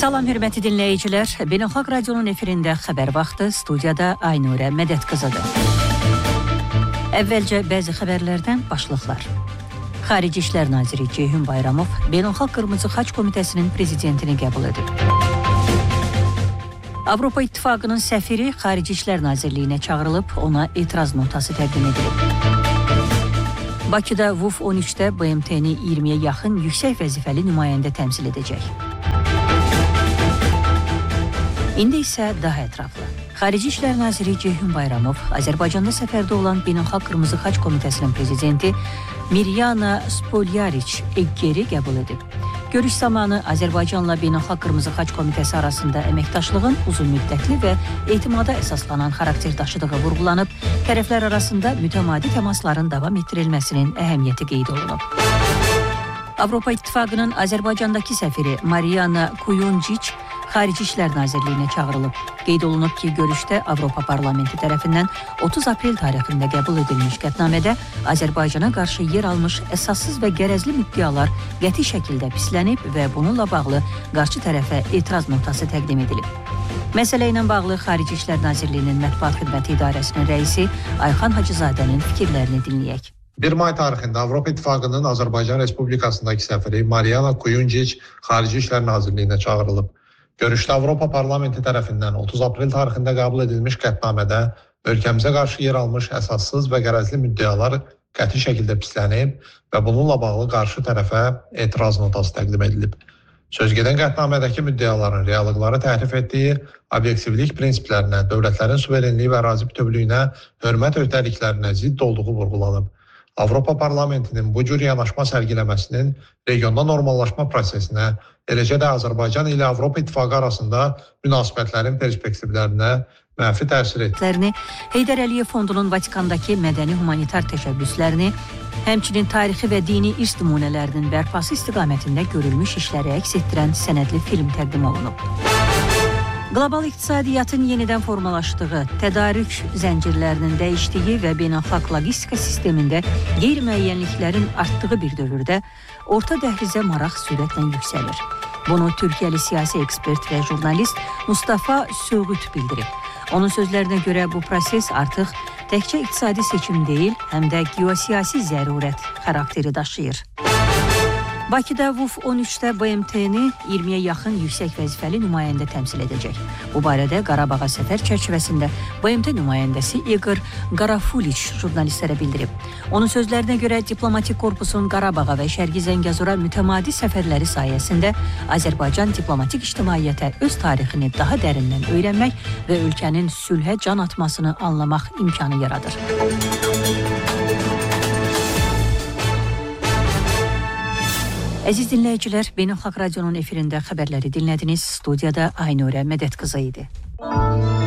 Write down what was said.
Salam hörmətli dinləyicilər. Beynəlxalq Radionun efirində xəbər vaxtı, studiyada Aynurə Mədədqızıdır. Əvvəlcə bəzi xəbərlərdən başlıqlar. Xarici İşlər Naziri Ceyhun Bayramov Beynəlxalq Qırmızı Xaç Komitəsinin prezidentini qəbul edib. Avropa İttifaqının səfiri Xarici İşlər Nazirliyinə çağırılıb, ona etiraz notası təqdim edilib. Bakıda WUF 13-də BMT-ni 20-yə yaxın yüksək vəzifəli nümayəndə təmsil edəcək. İndi isə daha ətraflı. Xarici İşlər Naziri Ceyhun Bayramov Azərbaycanda səfərdə olan Beynəlxalq Qırmızı Xaç Komitəsinin prezidenti Miryana Spolyariç-Eggeri qəbul edib. Görüş zamanı Azərbaycanla Beynəlxalq Qırmızı Xaç Komitəsi arasında əməkdaşlığın uzunmüddətli və etimada əsaslanan xarakter daşıdığı vurğulanıb, tərəflər arasında mütəmadi təmasların davam etdirilməsinin əhəmiyyəti qeyd olunub. Avropa İttifaqının Azərbaycandakı səfiri Mariana Kuyunjic Xarici İşlər Nazirliyinə çağırılıb. Qeyd olunub ki, görüşdə Avropa Parlamenti tərəfindən 30 aprel tarixində qəbul edilmiş qətnamədə Azərbaycana qarşı yer almış əsassız və qərəzli müddialar qəti şəkildə pislənib və bununla bağlı qarşı tərəfə etiraz notası təqdim edilib. Məsələ ilə bağlı Xarici İşlər Nazirliyinin Mətbuat Xidməti İdarəsinin rəisi Ayxan Hacızadənin fikirlərini dinləyək. 1 may tarixində Avropa İttifaqının Azərbaycan Respublikasındakı səfiri Mariana Kuyunjic Xarici İşlər Nazirliyinə çağırılıb. Görüşdə Avropa Parlamenti tərəfindən 30 aprel tarixində qəbul edilmiş qətnamədə ölkəmizə qarşı yer almış əsassız və qərəzli müddialar qəti şəkildə pislənib və bununla bağlı qarşı tərəfə etiraz notası təqdim edilib. Sözgedən qətnamədəki müddiaların reallıqları təhrif etdiyi, obyektivlik prinsiplərinə, dövlətlərin suverenliyi və ərazi bütövlüyünə, hörmət öhdəliklərinə zidd olduğu vurğulanıb. Avropa Parlamentinin bu cür yanaşma sərgiləməsinin regionda normallaşma prosesinə, eləcə də Azərbaycan ilə Avropa İttifaqı arasında münasibətlərin perspektivlərinə mənfi təsir etdi. Heydər Əliyev Fondunun Vatikandakı mədəni humanitar təşəbbüslərini, həmçinin tarixi və dini irs nümunələrinin bərpası istiqamətində görülmüş işləri əks etdirən sənədli film təqdim olunub. Qlobal iqtisadiyyatın yenidən formalaşdığı, tədarük zəncirlərinin dəyişdiyi və beynəlxalq logistika sistemində qeyri-müəyyənliklərin artdığı bir dövrdə orta dəhlizə maraq sürətlə yüksəlir. Bunu Türkiyəli siyasi ekspert və jurnalist Mustafa Söğüt bildirib. Onun sözlərinə görə bu proses artıq təkcə iqtisadi seçim deyil, həm də geosiyasi zərurət xarakteri daşıyır. Bakıda WUF 13-də BMT-ni 20-yə yaxın yüksək vəzifəli nümayəndə təmsil edəcək. Bu barədə Qarabağa səfər çərçivəsində BMT nümayəndəsi Igor Qarafuliç jurnalistlərə bildirib. Onun sözlərinə görə diplomatik korpusun Qarabağa və Şərqi Zəngəzura mütəmadi səfərləri sayəsində Azərbaycan diplomatik ictimaiyyətə öz tarixini daha dərindən öyrənmək və ölkənin sülhə can atmasını anlamaq imkanı yaradır. Əziz dinləyicilər, Beynəlxalq Radionun efirində xəbərləri dinlədiniz. Studiyada Aynurə Mədədqızı idi.